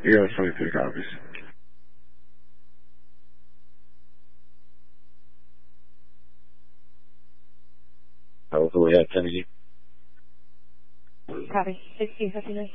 EOS 23 copies. Hopefully at Kennedy. Copy. 1659.